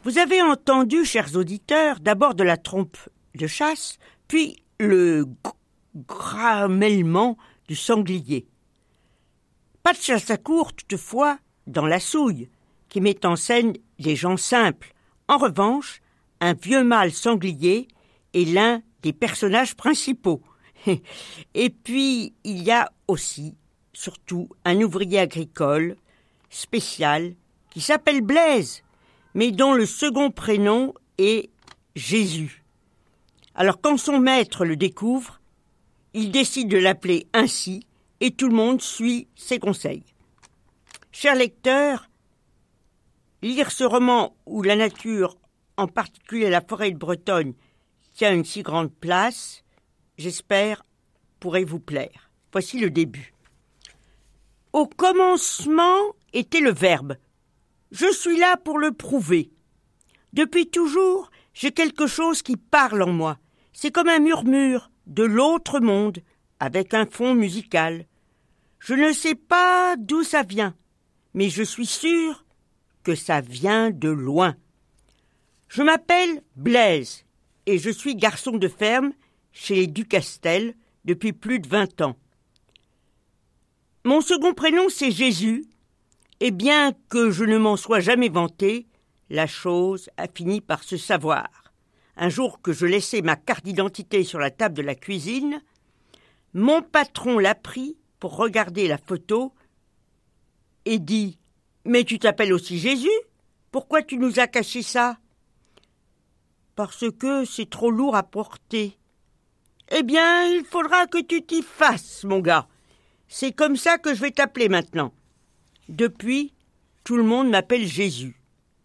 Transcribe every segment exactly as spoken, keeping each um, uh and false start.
Vous avez entendu, chers auditeurs, d'abord de la trompe de chasse, puis le grammellement du sanglier. Pas de chasse à court, toutefois, dans La Souille, qui met en scène des gens simples. En revanche, un vieux mâle sanglier est l'un des personnages principaux. Et puis, il y a aussi, surtout, un ouvrier agricole spécial qui s'appelle Blaise, mais dont le second prénom est Jésus. Alors, quand son maître le découvre, il décide de l'appeler ainsi et tout le monde suit ses conseils. Chers lecteurs, lire ce roman où la nature, en particulier la forêt de Bretagne, tient une si grande place, j'espère, pourrait vous plaire. Voici le début. Au commencement était le Verbe. Je suis là pour le prouver. Depuis toujours, j'ai quelque chose qui parle en moi. C'est comme un murmure de l'autre monde, avec un fond musical. Je ne sais pas d'où ça vient, mais je suis sûr que ça vient de loin. Je m'appelle Blaise et je suis garçon de ferme chez les Ducastel depuis plus de vingt ans. Mon second prénom, c'est Jésus, et bien que je ne m'en sois jamais vanté, la chose a fini par se savoir. Un jour que je laissais ma carte d'identité sur la table de la cuisine, mon patron l'a pris pour regarder la photo et dit « Mais tu t'appelles aussi Jésus ? Pourquoi tu nous as caché ça ?»« Parce que c'est trop lourd à porter. »« Eh bien, il faudra que tu t'y fasses, mon gars. C'est comme ça que je vais t'appeler maintenant. » Depuis, tout le monde m'appelle Jésus.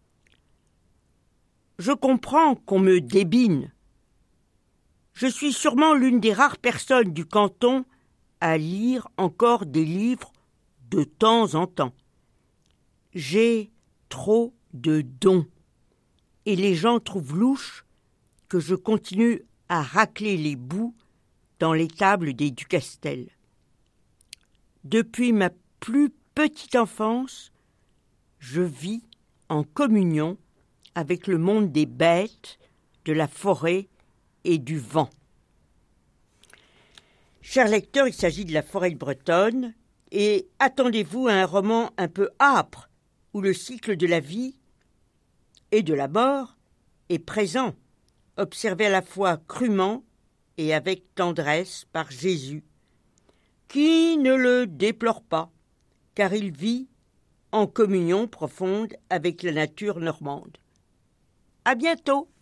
Je comprends qu'on me débine. Je suis sûrement l'une des rares personnes du canton à lire encore des livres de temps en temps. J'ai trop de dons et les gens trouvent louche que je continue à racler les bouts dans les tables des Ducastel. Depuis ma plus petite enfance, je vis en communion avec le monde des bêtes, de la forêt et du vent. Chers lecteurs, il s'agit de la forêt de Bretagne et attendez-vous à un roman un peu âpre où le cycle de la vie et de la mort est présent, observé à la fois crûment et avec tendresse par Jésus, qui ne le déplore pas, car il vit en communion profonde avec la nature normande. À bientôt!